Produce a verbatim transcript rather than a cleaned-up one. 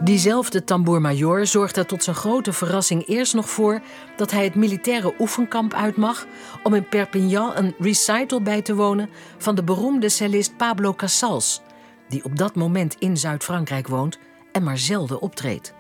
Diezelfde tamboer-majoor zorgt er tot zijn grote verrassing eerst nog voor dat hij het militaire oefenkamp uit mag om in Perpignan een recital bij te wonen van de beroemde cellist Pablo Casals, die op dat moment in Zuid-Frankrijk woont en maar zelden optreedt.